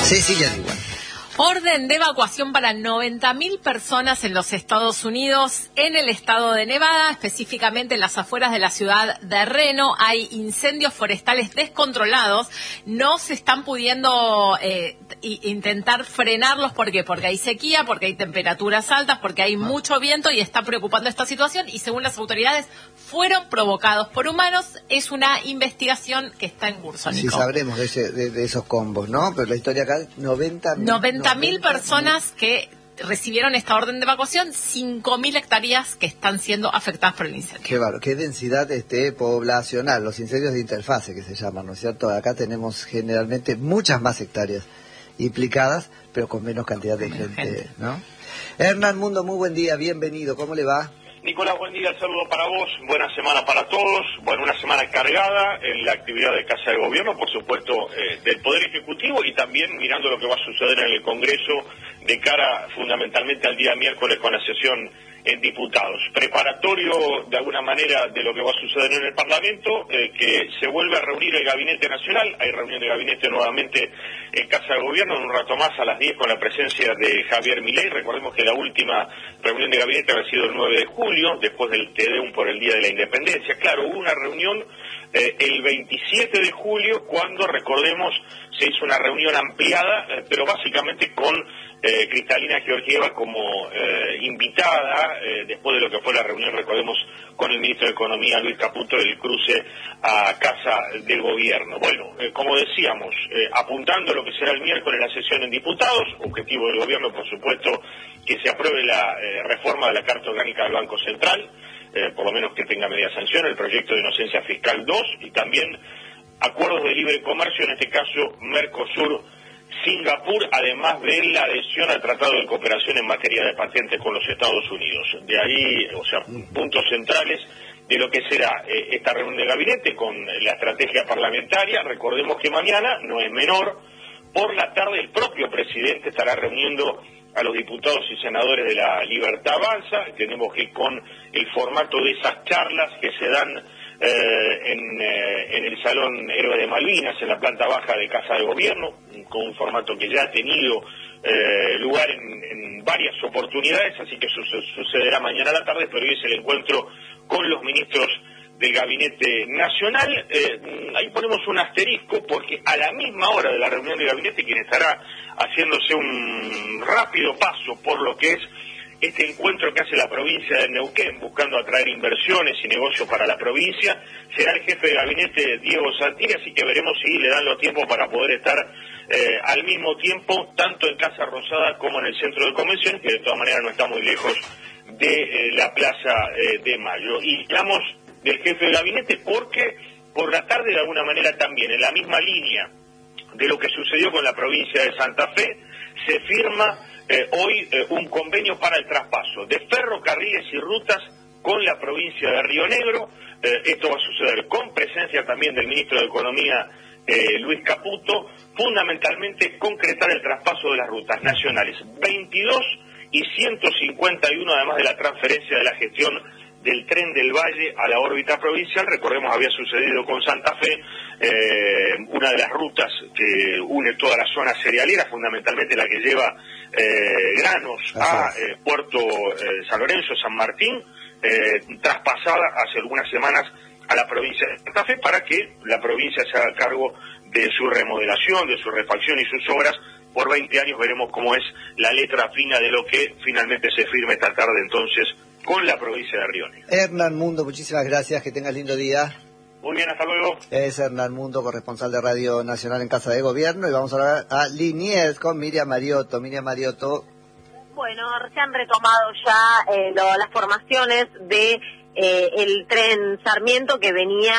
Cecilia Igual. Orden de evacuación para 90.000 personas en los Estados Unidos. En el estado de Nevada, específicamente en las afueras de la ciudad de Reno, hay incendios forestales descontrolados. No se están pudiendo intentar frenarlos. ¿Por qué? Porque hay sequía, porque hay temperaturas altas, porque hay mucho viento y está preocupando esta situación. Y según las autoridades, fueron provocados por humanos. Es una investigación que está en curso, Nico. Sí, sabremos de esos combos, ¿no? Pero la historia acá, 90.000 personas que recibieron esta orden de evacuación, 5.000 hectáreas que están siendo afectadas por el incendio. Qué bárbaro, qué densidad poblacional, los incendios de interfase que se llaman, ¿no es cierto? Acá tenemos generalmente muchas más hectáreas implicadas, pero con menos cantidad de gente, ¿no? Hernán Mundo, muy buen día, bienvenido, ¿cómo le va? Nicolás, buen día, saludo para vos, buena semana para todos, bueno, una semana cargada en la actividad de Casa de Gobierno, por supuesto, del Poder Ejecutivo y también mirando lo que va a suceder en el Congreso de cara fundamentalmente al día miércoles con la sesión en diputados. Preparatorio de alguna manera de lo que va a suceder en el Parlamento, que se vuelve a reunir el Gabinete Nacional, hay reunión de gabinete nuevamente en Casa de Gobierno, en un rato más a las 10 con la presencia de Javier Milei. Recordemos que la última reunión de gabinete había sido el 9 de julio, después del Te-Deum por el Día de la Independencia. Claro, hubo una reunión el 27 de julio, cuando, recordemos, se hizo una reunión ampliada, pero básicamente con Cristalina Georgieva como invitada, después de lo que fue la reunión, recordemos, con el ministro de Economía, Luis Caputo, del cruce a Casa del Gobierno. Bueno, como decíamos, apuntando a lo que será el miércoles la sesión en diputados, objetivo del Gobierno, por supuesto, que se apruebe la reforma de la Carta Orgánica del Banco Central, por lo menos que tenga media sanción, el proyecto de inocencia fiscal 2, y también acuerdos de libre comercio, en este caso Mercosur, Singapur, además de la adhesión al Tratado de Cooperación en materia de patentes con los Estados Unidos. De ahí, o sea, puntos centrales de lo que será esta reunión de gabinete con la estrategia parlamentaria. Recordemos que mañana, no es menor, por la tarde el propio presidente estará reuniendo a los diputados y senadores de la Libertad Avanza. Tenemos que con el formato de esas charlas que se dan en el Salón Héroe de Malvinas, en la planta baja de Casa de Gobierno, con un formato que ya ha tenido lugar en varias oportunidades, así que sucederá mañana a la tarde, pero hoy es el encuentro con los ministros del Gabinete Nacional. Ahí ponemos un asterisco, porque a la misma hora de la reunión de gabinete, quien estará haciéndose un rápido paso por lo que es este encuentro que hace la provincia de Neuquén, buscando atraer inversiones y negocios para la provincia, será el jefe de gabinete Diego Santilli, así que veremos si le dan los tiempos para poder estar al mismo tiempo, tanto en Casa Rosada como en el Centro de Convenciones, que de todas maneras no está muy lejos de la Plaza de Mayo. Y hablamos del jefe de gabinete porque por la tarde, de alguna manera también, en la misma línea de lo que sucedió con la provincia de Santa Fe, se firma hoy un convenio para el traspaso de ferrocarriles y rutas con la provincia de Río Negro. Esto va a suceder con presencia también del ministro de Economía, Luis Caputo, fundamentalmente concretar el traspaso de las rutas nacionales 22 y 151, además de la transferencia de la gestión del Tren del Valle a la órbita provincial. Recordemos, había sucedido con Santa Fe, una de las rutas que une toda la zona cerealera, fundamentalmente la que lleva granos a Puerto San Lorenzo, San Martín, traspasada hace algunas semanas a la provincia de Santa Fe para que la provincia se haga cargo de su remodelación, de su refacción y sus obras. Por 20 años veremos cómo es la letra fina de lo que finalmente se firme esta tarde entonces con la provincia de Río Negro. Hernán Mundo, muchísimas gracias, que tengas lindo día. Muy bien, hasta luego. Es Hernán Mundo, corresponsal de Radio Nacional en Casa de Gobierno, y vamos a hablar a Liniers con Miriam Mariotto. Miriam Mariotto. Bueno, se han retomado ya las formaciones de el tren Sarmiento, que venía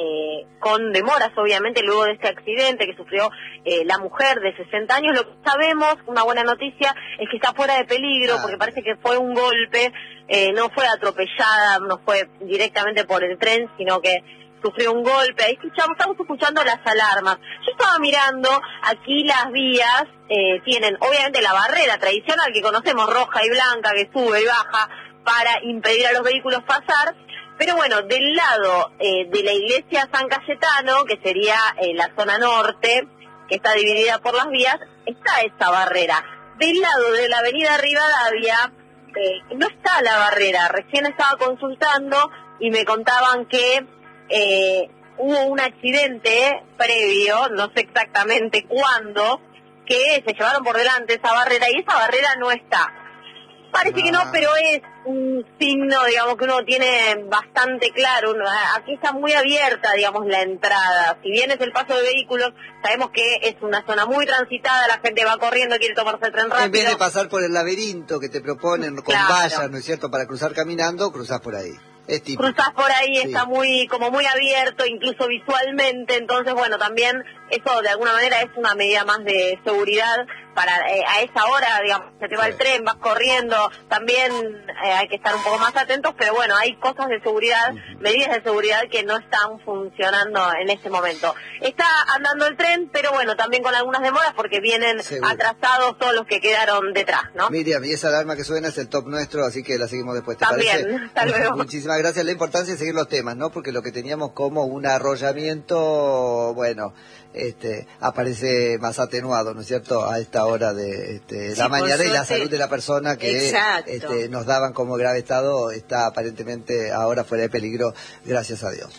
con demoras, obviamente, luego de este accidente que sufrió la mujer de 60 años. Lo que sabemos, una buena noticia, es que está fuera de peligro, porque parece que fue un golpe, no fue atropellada, no fue directamente por el tren, sino que sufrió un golpe. Ahí estamos escuchando las alarmas. Yo estaba mirando, aquí las vías tienen obviamente la barrera tradicional que conocemos, roja y blanca, que sube y baja para impedir a los vehículos pasar, pero bueno, del lado de la iglesia San Cayetano, que sería la zona norte, que está dividida por las vías, está esa barrera. Del lado de la avenida Rivadavia no está la barrera. Recién estaba consultando y me contaban que hubo un accidente previo, no sé exactamente cuándo, que se llevaron por delante esa barrera y esa barrera no está. Parece que no, pero es un signo, digamos, que uno tiene bastante claro. Aquí está muy abierta, digamos, la entrada. Si bien es el paso de vehículos, sabemos que es una zona muy transitada, la gente va corriendo, quiere tomarse el tren rápido. En vez de pasar por el laberinto que te proponen con vallas, ¿no es cierto?, para cruzar caminando, cruzás por ahí. Cruzás por ahí, sí. Está muy abierto, incluso visualmente, entonces bueno, también eso de alguna manera es una medida más de seguridad para a esa hora, digamos, se te va el tren, vas corriendo, también hay que estar un poco más atentos, pero bueno, hay cosas de seguridad, medidas de seguridad que no están funcionando en este momento. Está andando el tren, pero bueno, también con algunas demoras porque vienen atrasados todos los que quedaron detrás, ¿no? Miriam, y esa alarma que suena es el top nuestro, así que la seguimos después, ¿te también, parece? Hasta luego. Muchísimas gracias. La importancia de seguir los temas, ¿no? Porque lo que teníamos como un arrollamiento, bueno, aparece más atenuado, ¿no es cierto?, a esta hora de la mañana, y la salud de la persona que nos daban como grave estado está aparentemente ahora fuera de peligro, gracias a Dios.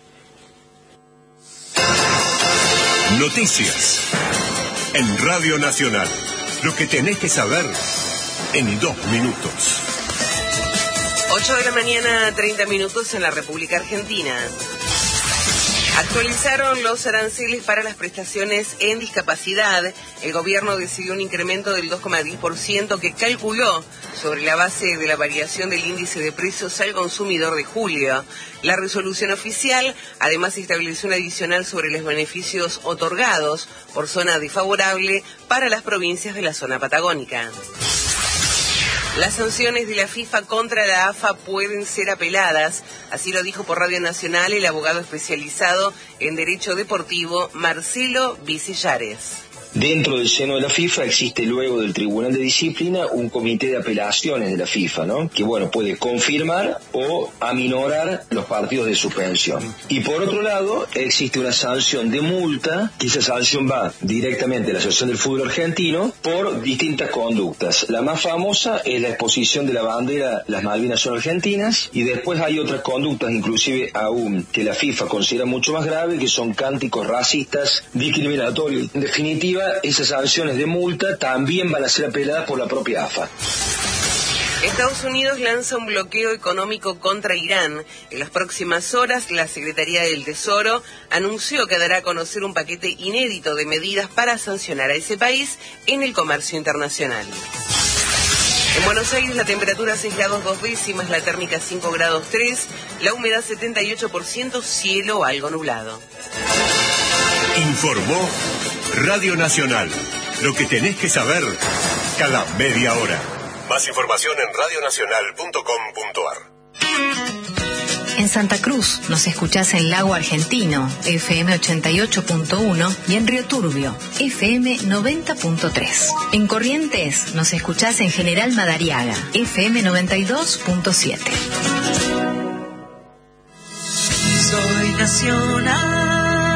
Noticias en Radio Nacional. Lo que tenés que saber en 2 minutos. 8 de la mañana, 30 minutos en la República Argentina. Actualizaron los aranceles para las prestaciones en discapacidad. El gobierno decidió un incremento del 2,10% que calculó sobre la base de la variación del índice de precios al consumidor de julio. La resolución oficial además estableció un adicional sobre los beneficios otorgados por zona desfavorable para las provincias de la zona patagónica. Las sanciones de la FIFA contra la AFA pueden ser apeladas, así lo dijo por Radio Nacional el abogado especializado en Derecho Deportivo Marcelo Vicellares. Dentro del seno de la FIFA existe luego del Tribunal de Disciplina un comité de apelaciones de la FIFA, ¿no? Que bueno, puede confirmar o aminorar los partidos de suspensión. Y por otro lado, existe una sanción de multa, que esa sanción va directamente a la Asociación del Fútbol Argentino por distintas conductas. La más famosa es la exposición de la bandera "Las Malvinas son argentinas", y después hay otras conductas, inclusive aún, que la FIFA considera mucho más grave, que son cánticos racistas, discriminatorios. En definitiva, esas sanciones de multa también van a ser apeladas por la propia AFA. Estados Unidos lanza un bloqueo económico contra Irán. En las próximas horas, la Secretaría del Tesoro anunció que dará a conocer un paquete inédito de medidas para sancionar a ese país en el comercio internacional. En Buenos Aires la temperatura 6 grados 2 décimas, la térmica 5 grados 3, la humedad 78%, cielo algo nublado. Informó Radio Nacional. Lo que tenés que saber cada media hora. Más información en radionacional.com.ar. En Santa Cruz nos escuchás en Lago Argentino, FM 88.1, y en Río Turbio, FM 90.3. En Corrientes nos escuchás en General Madariaga, FM 92.7. Soy nacional.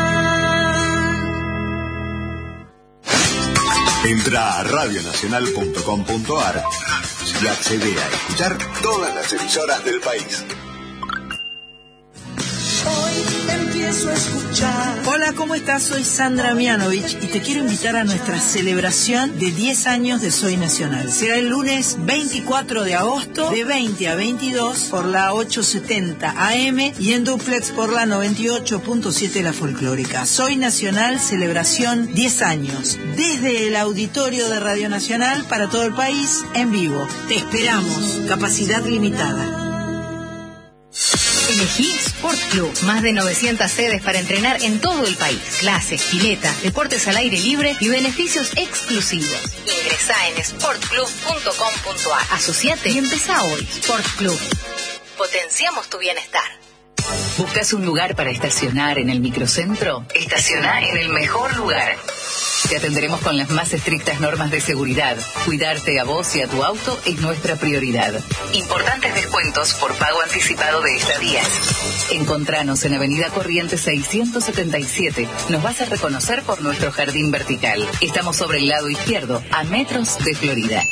Entra a radionacional.com.ar y accede a escuchar todas las emisoras del país. Hoy empiezo a escuchar. Hola, ¿cómo estás? Soy Sandra Mianovich y te quiero invitar a nuestra celebración de 10 años de Soy Nacional. Será el lunes 24 de agosto de 20 a 22 por la 870 AM y en duplex por la 98.7 La Folclórica. Soy Nacional, celebración 10 años. Desde el auditorio de Radio Nacional para todo el país, en vivo. Te esperamos. Capacidad limitada. Elegí Sport Club. Más de 900 sedes para entrenar en todo el país. Clases, pileta, deportes al aire libre y beneficios exclusivos. Ingresá en sportclub.com.ar. Asociate y empezá hoy. Sport Club. Potenciamos tu bienestar. ¿Buscas un lugar para estacionar en el microcentro? Estaciona en el mejor lugar. Te atenderemos con las más estrictas normas de seguridad. Cuidarte a vos y a tu auto es nuestra prioridad. Importantes descuentos por pago anticipado de estadías. Encontranos en Avenida Corrientes 677. Nos vas a reconocer por nuestro jardín vertical. Estamos sobre el lado izquierdo, a metros de Florida.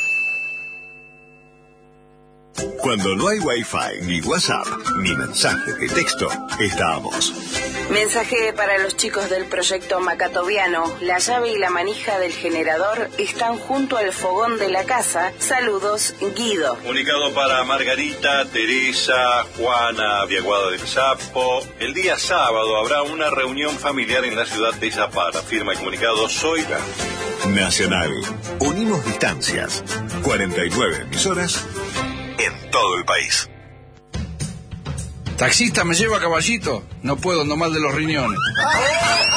Cuando no hay Wi-Fi, ni WhatsApp, ni mensaje de texto, estábamos. Mensaje para los chicos del proyecto Macatoviano. La llave y la manija del generador están junto al fogón de la casa. Saludos, Guido. Comunicado para Margarita, Teresa, Juana, Viaguada del Sapo. El día sábado habrá una reunión familiar en la ciudad de Zapara. Firma el comunicado Zoila. Nacional. Unimos distancias. 49 emisoras en todo el país. Taxista, ¿me lleva a Caballito? No puedo, ando mal de los riñones.